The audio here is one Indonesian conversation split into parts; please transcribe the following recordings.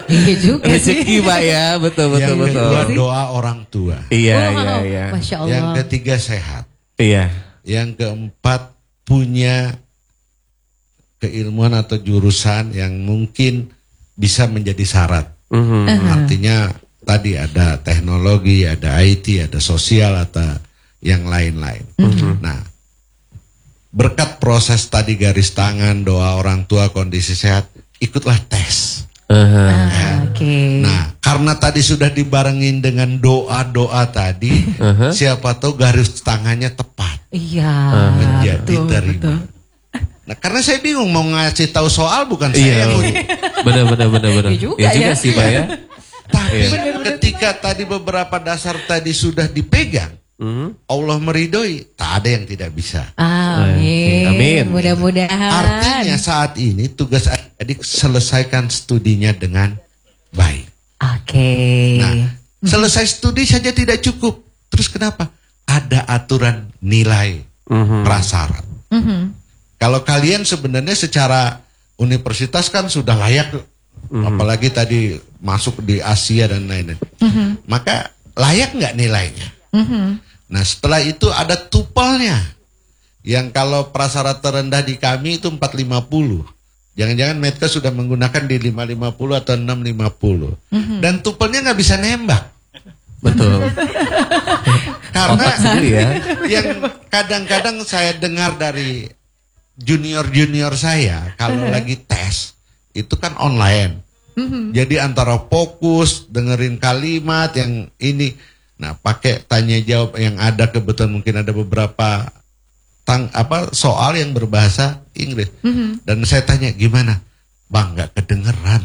Iya juga sih. Rezeki Pak ya, betul. Yang kedua doa orang tua. Iya. Masya Allah. Yang ketiga sehat. Iya. Yang keempat punya keilmuan atau jurusan yang mungkin bisa menjadi syarat. Artinya tadi ada teknologi, ada IT, ada sosial atau yang lain-lain. Nah, berkat proses tadi garis tangan, doa orang tua, kondisi sehat, ikutlah tes. Nah, karena tadi sudah dibarengin dengan doa-doa tadi, siapa tahu garis tangannya tepat. Iya. Menjadi terima. Nah, karena saya bingung mau ngasih tahu soal bukan saya yang Benar. Iya juga sih Pak ya. Tapi ketika tadi beberapa dasar tadi sudah dipegang, Allah meridhoi, tak ada yang tidak bisa. Amin. Mudah-mudahan. Artinya saat ini tugas adik selesaikan studinya dengan baik. Nah, selesai studi saja tidak cukup. Terus kenapa? Ada aturan nilai prasyarat. Kalau kalian sebenarnya secara universitas kan sudah layak, apalagi tadi masuk di Asia dan lain-lain. Maka layak nggak nilainya? Nah, setelah itu ada tupelnya. Yang kalau prasyarat terendah di kami itu 450. Jangan-jangan Medco sudah menggunakan di 550 atau 650. Dan tupelnya nggak bisa nembak. Betul. Karena ya. yang kadang-kadang saya dengar dari junior-junior saya kalau lagi tes itu kan online. Jadi antara fokus dengerin kalimat yang ini, nah pakai tanya jawab yang ada, kebetulan mungkin ada beberapa soal yang berbahasa Inggris. Dan saya tanya gimana, Bang, nggak kedengeran.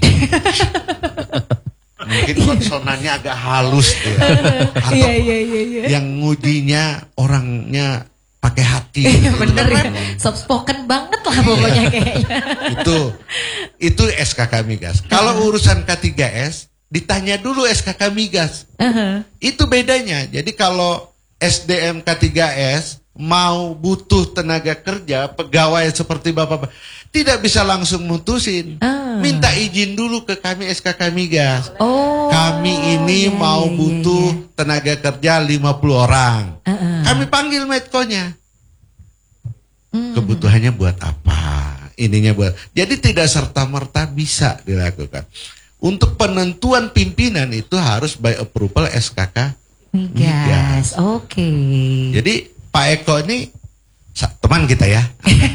Mungkin konsonannya agak halus tuh. Atau yang ngujinya orangnya pakai hati. Bener ya, soft spoken banget lah pokoknya kayaknya. Itu SKK Migas. Kalau urusan K3S ditanya dulu SKK Migas. Itu bedanya. Jadi kalau SDM K3S mau butuh tenaga kerja, pegawai seperti Bapak, tidak bisa langsung mutusin. Minta izin dulu ke kami SKK Migas. Kami ini mau butuh tenaga kerja 50 orang. Kami panggil Medco-nya. Kebutuhannya buat apa? Ininya buat. Jadi tidak serta-merta bisa dilakukan. Untuk penentuan pimpinan itu harus by approval SKK Migas. Jadi Pak Eko ini teman kita ya.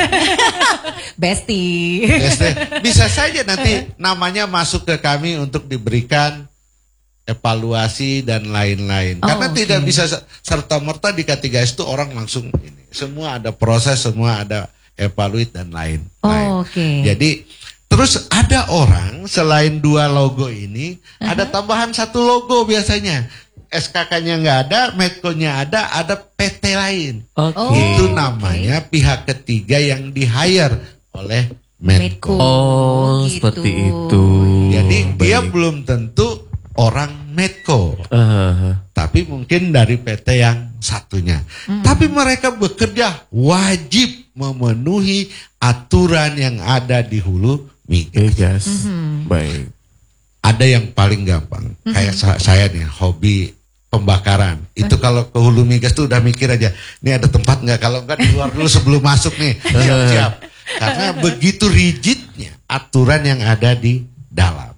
Bestie. Bisa saja nanti namanya masuk ke kami untuk diberikan evaluasi dan lain-lain. Karena tidak bisa serta-merta di K3S itu orang langsung ini. Semua ada proses, semua ada evaluate dan lain-lain. Jadi terus ada orang selain 2 logo ini, ada tambahan 1 logo biasanya. SKK-nya nggak ada, Medco-nya ada PT lain. Itu namanya pihak ketiga yang di-hire oleh Medco. Seperti itu. Jadi dia belum tentu orang Medco, tapi mungkin dari PT yang satunya. Tapi mereka bekerja wajib memenuhi aturan yang ada di hulu Migas. Baik. Ada yang paling gampang, kayak saya nih hobi pembakaran. Itu kalau ke hulu Migas tuh udah mikir aja, ini ada tempat nggak? Kalau nggak di luar dulu sebelum masuk nih, siap-siap. Karena begitu rigidnya aturan yang ada di dalam.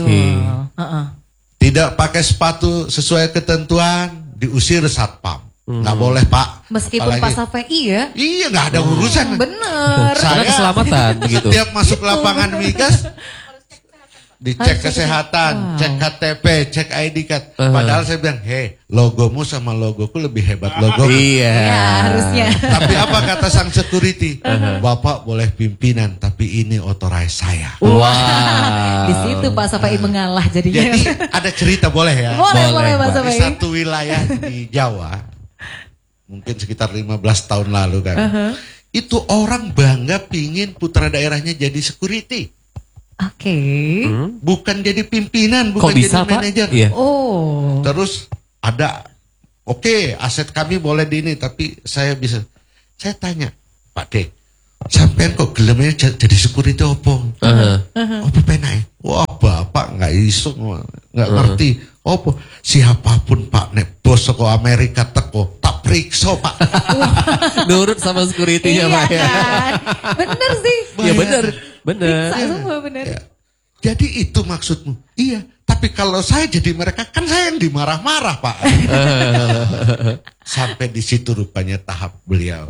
Tidak pakai sepatu sesuai ketentuan, diusir satpam. Nggak boleh Pak. Meskipun pas HPI ya. Iya, nggak ada urusan. Bener. Saya keselamatan begitu. Setiap masuk lapangan Migas dicek kesehatan, cek KTP, cek ID card. Padahal saya bilang, logomu sama logoku lebih hebat logo. Iya. Harusnya. Tapi apa kata sang security? Bapak boleh pimpinan, tapi ini otorais saya. Di situ Pak Sapai mengalah jadinya. Jadi ada cerita boleh ya? Boleh Pak Sapai. Di satu wilayah di Jawa, mungkin sekitar 15 tahun lalu kan. Itu orang bangga pingin putra daerahnya jadi security. Bukan jadi pimpinan, bukan jadi manajer. Terus ada, aset kami boleh di ini, tapi saya bisa. Saya tanya, Pak D, sampean kok gelemnya jadi security opo? Apa penai? Wah, Bapak nggak iso, nggak ngerti. Apa siapapun Pak nek bos saka Amerika teko tak periksa Pak. Nurut sama security-nya Pak ya. Kan? Bener sih. Ya bener. Periksa semua bener. Ya. Jadi itu maksudmu. Iya, tapi kalau saya jadi mereka kan saya yang dimarah-marah Pak. Sampai di situ rupanya tahap beliau.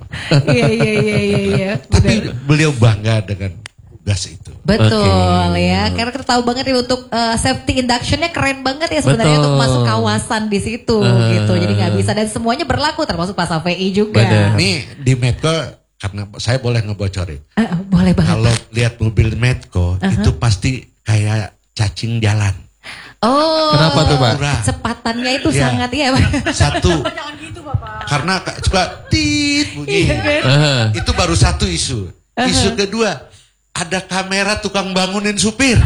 Iya. Tapi beliau bangga dengan tugas itu. Betul ya, karena kita tahu banget ya untuk safety induction-nya keren banget ya sebenarnya untuk masuk kawasan di situ gitu. Jadi nggak bisa dan semuanya berlaku termasuk Pak Safei juga. Nih di Medco karena saya boleh ngebocorin. Boleh banget. Kalau lihat mobil Medco itu pasti kayak cacing jalan. Oh, kenapa tuh Pak? Kecepatannya itu Ya. sangat ya Pak. Satu. Jangan gitu Bapak. Karena coba tit begini. Itu baru satu isu. Isu kedua, ada kamera tukang bangunin supir.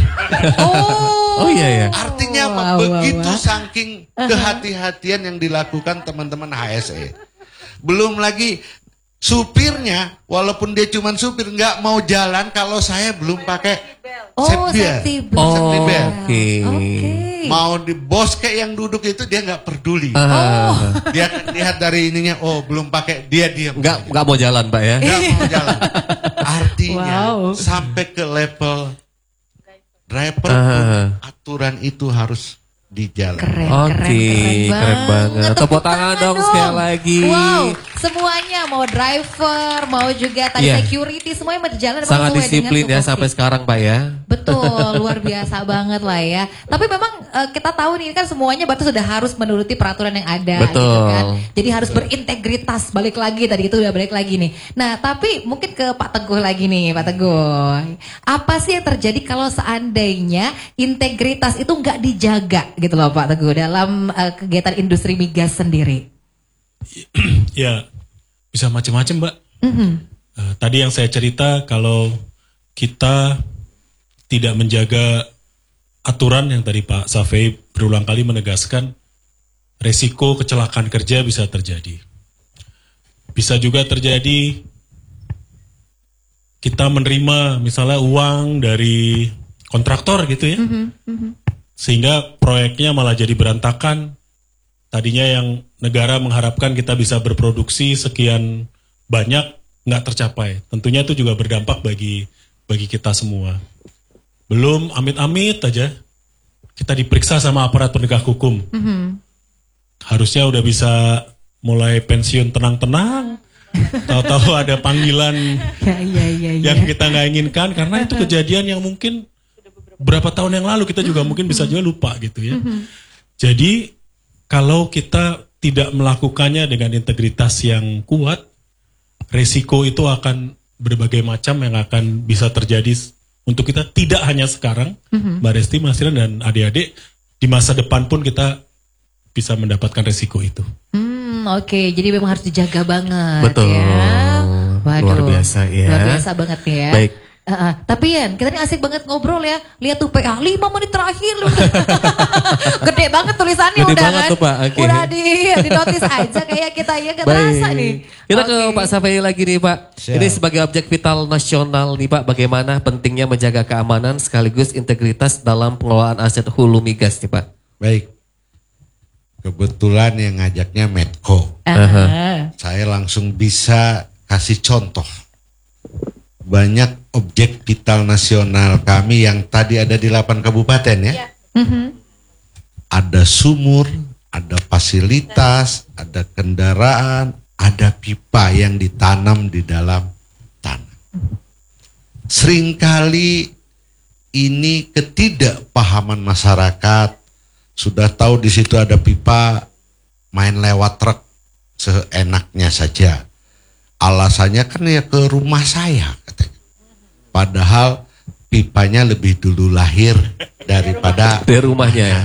Oh iya ya. Artinya begitu saking kehati-hatian yang dilakukan teman-teman HSE. Belum lagi supirnya, walaupun dia cuma supir, nggak mau jalan kalau saya belum pakai safety belt. Safety belt. Oke. Mau di bos kayak yang duduk itu dia nggak peduli. Dia lihat dari ininya, oh belum pakai, dia diam. Nggak mau jalan Pak ya. Nggak mau jalan. Artinya sampai ke level driver pun aturan itu harus dijalan. Keren banget. Tepuk tangan dong sekali lagi. Wow, semuanya mau driver, mau juga tadi security semuanya berjalan sangat disiplin ya sampai sekarang Pak ya. Betul, luar biasa banget lah ya. Tapi memang kita tahu nih kan semuanya berarti sudah harus menuruti peraturan yang ada. Betul. Gitu kan. Jadi harus berintegritas. Balik lagi tadi itu udah balik lagi nih. Nah tapi mungkin ke Pak Teguh lagi nih, Pak Teguh. Apa sih yang terjadi kalau seandainya integritas itu nggak dijaga gitu loh Pak Teguh dalam kegiatan industri migas sendiri? Ya bisa macam-macam Mbak. Tadi yang saya cerita kalau kita tidak menjaga aturan yang tadi Pak Safei berulang kali menegaskan, resiko kecelakaan kerja bisa terjadi. Bisa juga terjadi kita menerima misalnya uang dari kontraktor gitu ya. Sehingga proyeknya malah jadi berantakan. Tadinya yang negara mengharapkan kita bisa berproduksi sekian banyak, nggak tercapai. Tentunya itu juga berdampak bagi kita semua. Belum amit-amit aja, kita diperiksa sama aparat penegak hukum. Harusnya udah bisa mulai pensiun tenang-tenang. Tahu-tahu ada panggilan yang kita nggak inginkan, karena itu kejadian yang mungkin berapa tahun yang lalu kita juga mungkin bisa juga lupa gitu ya. Jadi kalau kita tidak melakukannya dengan integritas yang kuat, resiko itu akan berbagai macam yang akan bisa terjadi untuk kita, tidak hanya sekarang, Mbak Resti, Mas Rian, dan adik-adik, di masa depan pun kita bisa mendapatkan resiko itu. Oke, jadi memang harus dijaga banget. Betul. Ya. Waduh, luar biasa ya. Luar biasa banget ya. Baik. Tapi Yan, kita ini asik banget ngobrol ya. Lihat tuh PA 5 menit terakhir loh. Gede banget tulisannya. Gede udah banget kan. Tuh, Pak. Okay. Udah di notis aja kayak kita ya gak terasa nih. Kita ke Pak Safei lagi nih Pak. Ini sebagai objek vital nasional nih Pak, bagaimana pentingnya menjaga keamanan sekaligus integritas dalam pengelolaan aset hulu migas nih Pak. Baik. Kebetulan yang ngajaknya Medco. Saya langsung bisa kasih contoh. Banyak objek vital nasional kami yang tadi ada di 8 kabupaten ya. Ada sumur, ada fasilitas, ada kendaraan, ada pipa yang ditanam di dalam tanah. Seringkali ini ketidakpahaman masyarakat. Sudah tahu di situ ada pipa, main lewat truk seenaknya saja. Alasannya kan ya ke rumah saya katanya. Padahal pipanya lebih dulu lahir daripada dari rumahnya ya.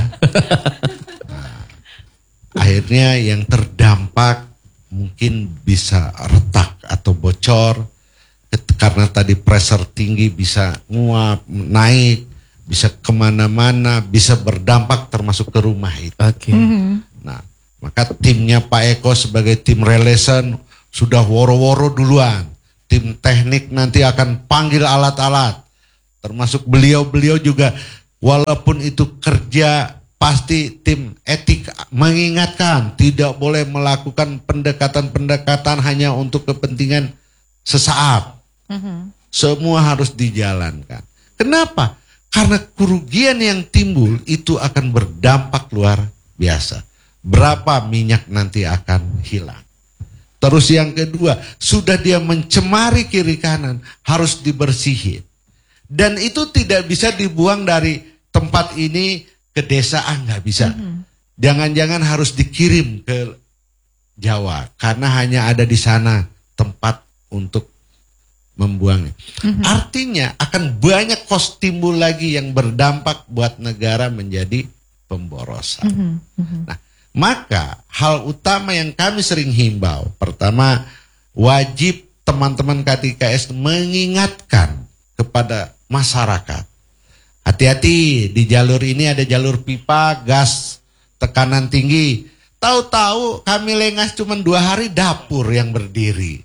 Akhirnya yang terdampak mungkin bisa retak atau bocor karena tadi pressure tinggi bisa nguap, naik, bisa kemana-mana, bisa berdampak termasuk ke rumah itu. Nah, maka timnya Pak Eko sebagai tim relation sudah woro-woro duluan. Tim teknik nanti akan panggil alat-alat. Termasuk beliau-beliau juga walaupun itu kerja, pasti tim etik mengingatkan tidak boleh melakukan pendekatan-pendekatan hanya untuk kepentingan sesaat. Semua harus dijalankan. Kenapa? Karena kerugian yang timbul itu akan berdampak luar biasa. Berapa minyak nanti akan hilang. Terus yang kedua, sudah dia mencemari kiri kanan, harus dibersihin. Dan itu tidak bisa dibuang dari tempat ini ke desa, nggak bisa. Jangan-jangan harus dikirim ke Jawa, karena hanya ada di sana tempat untuk membuangnya. Artinya akan banyak kos timbul lagi yang berdampak buat negara menjadi pemborosan. Nah, maka hal utama yang kami sering himbau, pertama wajib teman-teman KTKS mengingatkan kepada masyarakat. Hati-hati, di jalur ini ada jalur pipa gas tekanan tinggi. Tahu-tahu kami lengas cuma 2 hari dapur yang berdiri.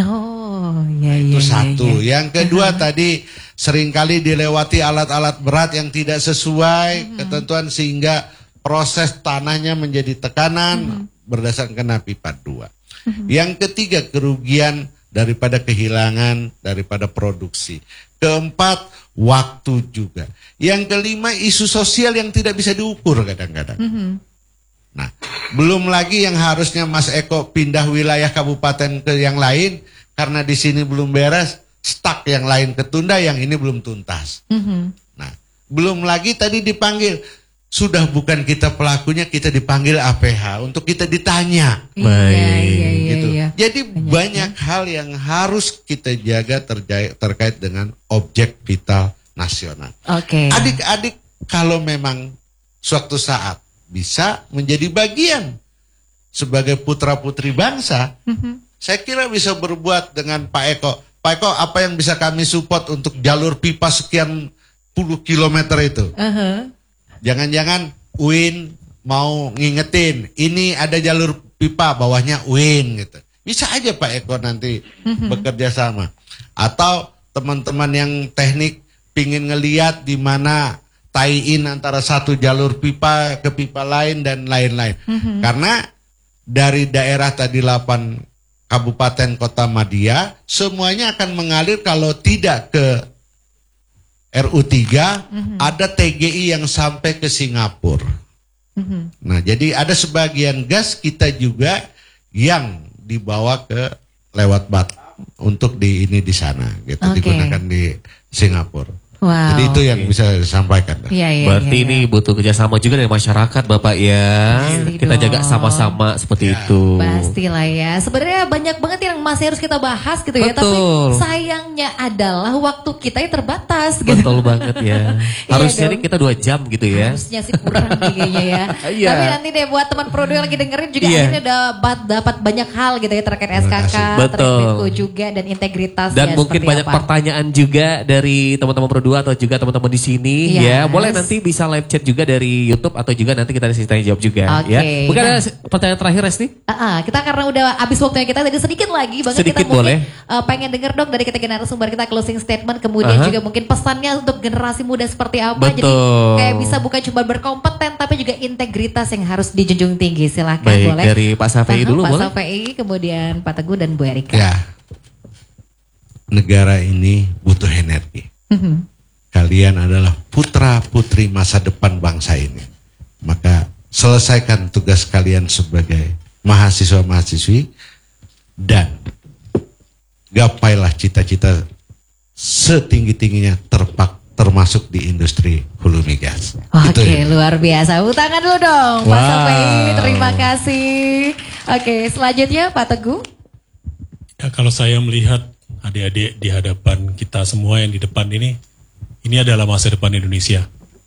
Oh, ya, itu ya, satu. Ya. Yang kedua tadi seringkali dilewati alat-alat berat yang tidak sesuai ketentuan sehingga proses tanahnya menjadi tekanan berdasarkan kena pipa 2. Yang ketiga kerugian daripada kehilangan daripada produksi. Keempat waktu juga. Yang kelima isu sosial yang tidak bisa diukur kadang-kadang. Nah, belum lagi yang harusnya Mas Eko pindah wilayah kabupaten ke yang lain karena di sini belum beres, stuck yang lain ketunda, yang ini belum tuntas. Nah, belum lagi tadi dipanggil, sudah bukan kita pelakunya, kita dipanggil APH untuk kita ditanya. Gitu. Jadi banyak hal yang harus kita jaga terkait dengan objek vital nasional. Adik-adik kalau memang suatu saat bisa menjadi bagian sebagai putra-putri bangsa, saya kira bisa berbuat dengan Pak Eko. Pak Eko, apa yang bisa kami support untuk jalur pipa sekian puluh kilometer itu? Jangan-jangan UIN mau ngingetin, ini ada jalur pipa, bawahnya UIN gitu. Bisa aja Pak Eko nanti bekerja sama. Atau teman-teman yang teknik pingin ngeliat di mana tie-in antara satu jalur pipa ke pipa lain dan lain-lain. Karena dari daerah tadi 8 kabupaten kota Madia, semuanya akan mengalir kalau tidak ke RU3, ada TGI yang sampai ke Singapura. Nah, jadi ada sebagian gas kita juga yang dibawa ke lewat Batam untuk di sana gitu, digunakan di Singapura. Wow. Jadi itu yang bisa disampaikan. Berarti ini butuh kerjasama juga dari masyarakat Bapak ya. Kita jaga sama-sama seperti itu. Pastilah ya. Sebenarnya banyak banget yang masih harus kita bahas gitu ya. Tapi sayangnya adalah waktu kita yang terbatas. Betul banget ya. Harusnya nih kita 2 jam gitu ya. Harusnya sih kurang kayaknya ya. Tapi nanti deh buat teman Prodo yang lagi dengerin juga akhirnya udah dapat banyak hal gitu ya terkait SKK, terkait juga dan integritas. Dan mungkin banyak pertanyaan juga dari teman-teman Prodo atau juga teman-teman di sini ya. Boleh nanti bisa live chat juga dari YouTube atau juga nanti kita tanya jawab juga ya. Mungkin ada pertanyaan terakhir Resti? Kita karena udah habis waktunya kita tadi sedikit lagi banget sedikit kita mungkin boleh. Pengen denger dong dari ketiga narasumber kita closing statement, kemudian juga mungkin pesannya untuk generasi muda seperti apa. Betul. Jadi kayak bisa bukan cuma berkompeten tapi juga integritas yang harus dijunjung tinggi. Silakan. Baik, boleh. Dari Pak Safei dulu Pak boleh. Safei, kemudian Pak Teguh dan Bu Erika. Ya. Negara ini butuh energi. Kalian adalah putra-putri masa depan bangsa ini. Maka selesaikan tugas kalian sebagai mahasiswa-mahasiswi dan gapailah cita-cita setinggi-tingginya termasuk di industri hulu migas. Oke, luar biasa. Tangan dulu dong Pak Safei. Terima kasih. Oke, selanjutnya Pak Teguh. Ya, kalau saya melihat adik-adik di hadapan kita semua yang di depan ini adalah masa depan Indonesia.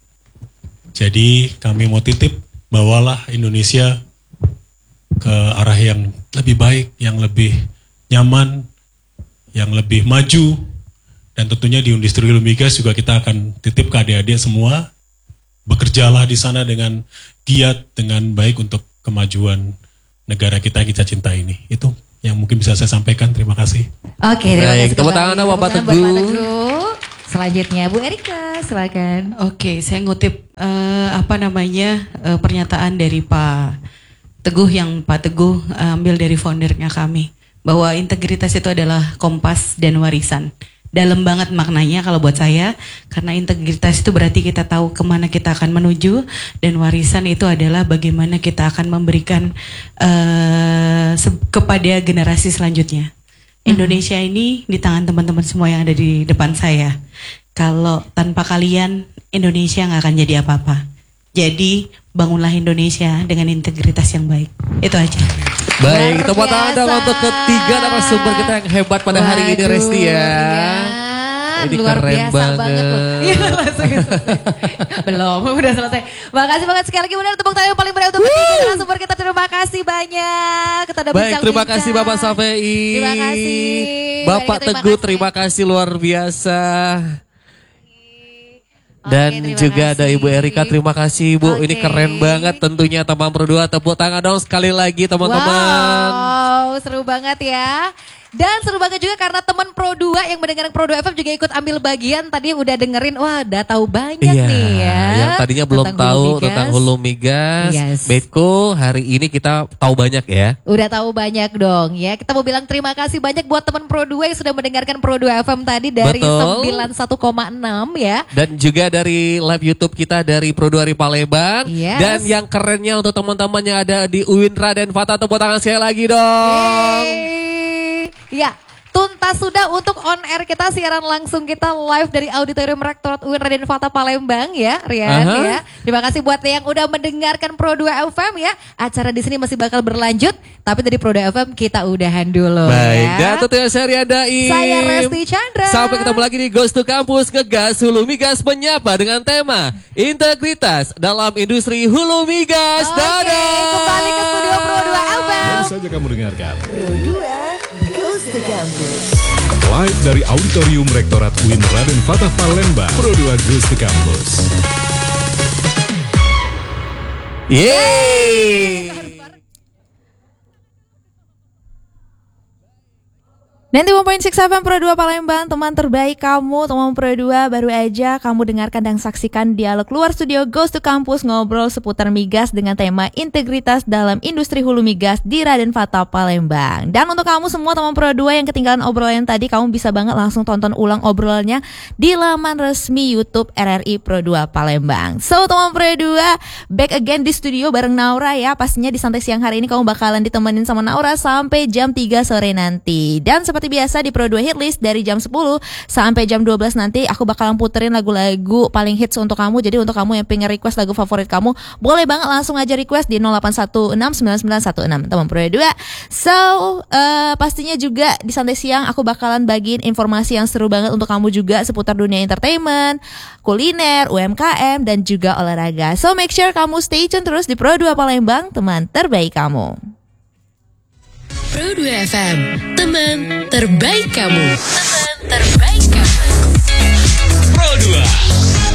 Jadi kami mau titip, bawalah Indonesia ke arah yang lebih baik, yang lebih nyaman, yang lebih maju. Dan tentunya di industri hulu migas juga kita akan titip ke adik-adik semua. Bekerjalah di sana dengan giat, dengan baik untuk kemajuan negara kita yang kita cintai ini. Itu yang mungkin bisa saya sampaikan. Terima kasih. Oke, terima kasih. Tepuk tangan Bapak Teguh. selanjutnya Bu Erika, silakan. Oke, saya ngutip pernyataan dari Pak Teguh yang Pak Teguh ambil dari foundernya kami, bahwa integritas itu adalah kompas dan warisan. Dalam banget maknanya kalau buat saya, karena integritas itu berarti kita tahu kemana kita akan menuju, dan warisan itu adalah bagaimana kita akan memberikan kepada generasi selanjutnya. Indonesia ini di tangan teman-teman semua yang ada di depan saya. Kalau tanpa kalian, Indonesia nggak akan jadi apa-apa. Jadi bangunlah Indonesia dengan integritas yang baik. Itu aja. Baik, tepuk tangan untuk ketiga narasumber kita yang hebat pada hari ini, Resti ya. Ini luar keren biasa banget loh. Iya, langsung belum, udah selesai. Makasih banget sekali lagi, benar tepuk tangan yang paling meriah untuk ketiga narasumber kita. Terima kasih banyak. Kita udah baik, terima kasih Bapak Safei. Terima kasih. Bapak Teguh, terima kasih luar biasa. Dan juga ada Ibu Erika, terima kasih Ibu. Ini keren banget tentunya teman Pro2. Tepuk tangan dong sekali lagi teman-teman. Wow, seru banget ya. Dan seru banget juga karena teman Pro2 yang mendengarkan Pro2 FM juga ikut ambil bagian. Tadi udah dengerin, wah udah tahu banyak nih ya. Yang tadinya belum tahu tentang hulu migas, Medco, hari ini kita tahu banyak ya. Udah tahu banyak dong ya. Kita mau bilang terima kasih banyak buat teman Pro2 yang sudah mendengarkan Pro2 FM tadi dari 91,6 ya. Dan juga dari live YouTube kita dari Pro2 Hari Palembang. Dan yang kerennya untuk teman-teman yang ada di UIN Raden Fata, tepuk tangan sekali lagi dong. Ya, tuntas sudah untuk on air kita, siaran langsung kita live dari Auditorium Rektorat UIN Raden Fata Palembang ya, Rian ya. Terima kasih buat yang udah mendengarkan Pro2 FM ya. Acara di sini masih bakal berlanjut, tapi dari Pro2 FM kita udahan dulu. Baik, ya. Dan tentunya saya Rian Daim. Saya Resti Chandra. Sampai ketemu lagi di Ghost to Campus, Ngegas Hulu Migas menyapa dengan tema integritas dalam industri hulu migas. Dadah. Kembali ke studio Pro2 FM. Baru saja kamu dengarkan Pro2 Ghost to Campus live dari Auditorium Rektorat UIN Raden Fatah Palembang. Pro2 Ghost to Campus. Yeay. 91.6 FM Pro2 Palembang, teman terbaik kamu, teman Pro2. Baru aja kamu dengarkan dan saksikan dialog luar studio Ghost to Campus, ngobrol seputar migas dengan tema integritas dalam industri hulu migas di Raden Fata Palembang. Dan untuk kamu semua teman Pro2 yang ketinggalan obrolan tadi, kamu bisa banget langsung tonton ulang obrolannya di laman resmi YouTube RRI Pro2 Palembang. So teman Pro2, back again di studio bareng Naura ya. Pastinya di santai siang hari ini kamu bakalan ditemenin sama Naura sampai jam 3 sore nanti. Dan seperti biasa di Pro2 Hitlist dari jam 10 sampai jam 12 nanti aku bakalan puterin lagu-lagu paling hits untuk kamu. Jadi untuk kamu yang pengen request lagu favorit kamu, boleh banget langsung aja request di 08169916 teman Pro2. So pastinya juga di santai siang aku bakalan bagiin informasi yang seru banget untuk kamu juga seputar dunia entertainment, kuliner, UMKM dan juga olahraga. So make sure kamu stay tune terus di Pro2 Palembang, teman terbaik kamu. Pro2 FM, teman terbaik kamu. Teman terbaik kamu. Pro2.